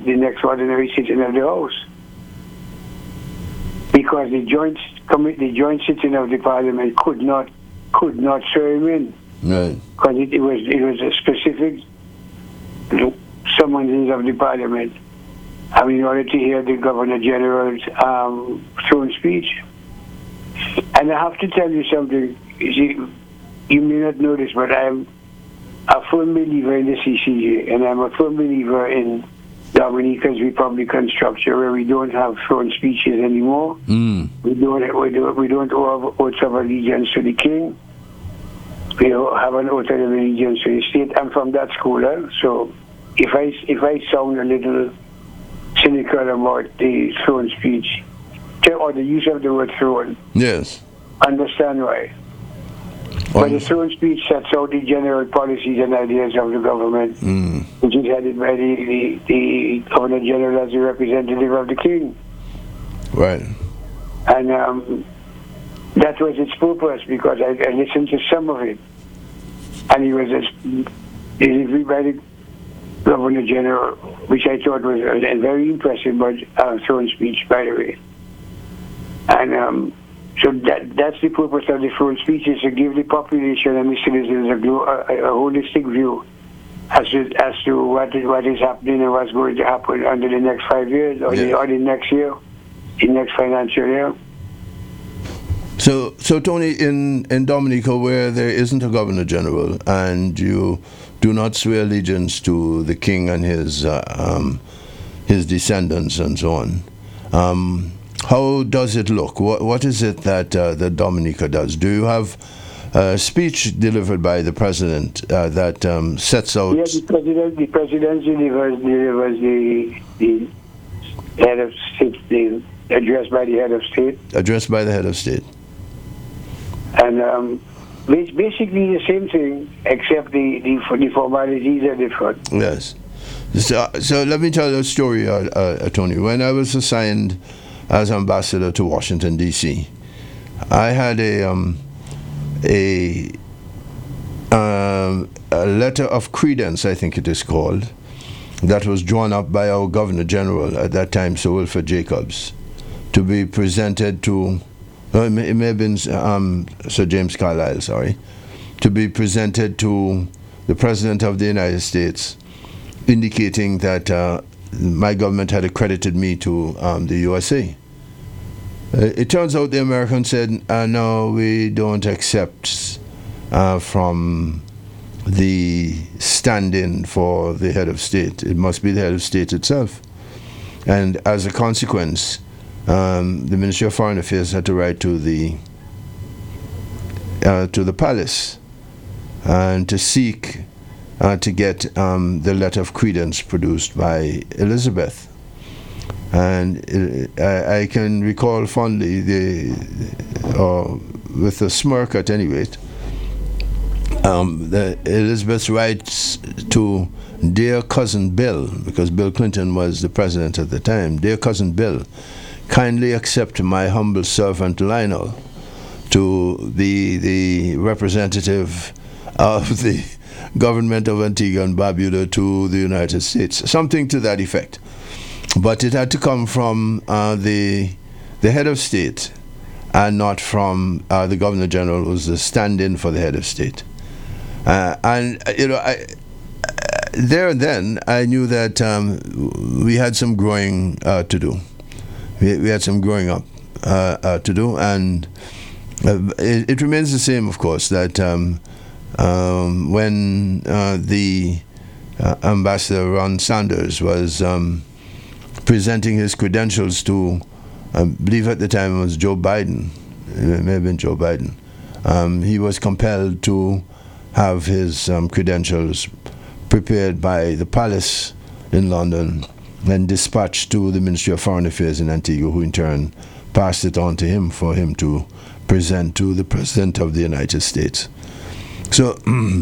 the next ordinary sitting of the House, because the joint sitting of the Parliament could not swear him in, Right. because it was a specific summonses of the Parliament, in order to hear the Governor General's throne speech. And I have to tell you something. You may not know this, but I'm a firm believer in the CCJ, and I'm a firm believer in Dominica's Republican structure, where we don't have throne speeches anymore. We don't owe oaths of allegiance to the king. We have an oath of allegiance to the state. I'm from that school, so if I sound a little cynical about the throne speech or the use of the word throne, Yes. understand why. But the throne speech sets out the general policies and ideas of the government, which is headed by the Governor General as the representative of the king. Right. And that was its purpose, because I listened to some of it. And he was delivered by the Governor General, which I thought was a very impressive throne speech, by the way. And so that's the purpose of the throne speech, is to give the population and the citizens a holistic view as to what is happening and what's going to happen under the next 5 years or the next year, the next financial year. So Tony, in Dominica, where there isn't a Governor General and you do not swear allegiance to the king and his descendants and so on, how does it look? What is it that Dominica does? Do you have a speech delivered by the president that sets out? Yes, the president delivers the head of state, the address by the head of state. Addressed by the head of state. And basically the same thing, except the formalities are different. Yes. So let me tell you a story, Tony. When I was assigned as ambassador to Washington, D.C., I had a letter of credence, I think it is called, that was drawn up by our Governor General at that time, Sir Wilfred Jacobs, to be presented to, it may have been Sir James Carlisle, to be presented to the President of the United States, indicating that my government had accredited me to the USA. It turns out the Americans said, no, we don't accept from the stand-in for the head of state. It must be the head of state itself. And as a consequence, the Ministry of Foreign Affairs had to write to the palace and to seek to get the letter of credence produced by Elizabeth. And I can recall fondly, with a smirk at any rate, Elizabeth writes to dear cousin Bill, because Bill Clinton was the president at the time. Dear cousin Bill, kindly accept my humble servant Lionel to be the representative of the government of Antigua and Barbuda to the United States. Something to that effect. But it had to come from the head of state and not from the Governor General, who was the stand-in for the head of state. And there and then I knew that we had some growing to do. We had some growing up to do, and it remains the same, of course, that when the Ambassador Ron Sanders was presenting his credentials to, I believe at the time it was Joe Biden, it may have been Joe Biden, he was compelled to have his credentials prepared by the palace in London and dispatched to the Ministry of Foreign Affairs in Antigua, who in turn passed it on to him for him to present to the President of the United States. So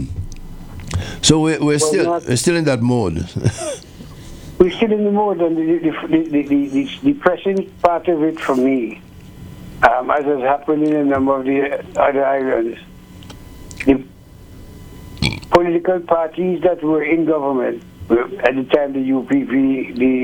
we're still in that mode. We're still in the mode, and the pressing part of it for me, as has happened in a number of the other islands, the political parties that were in government at the time, the UPP, the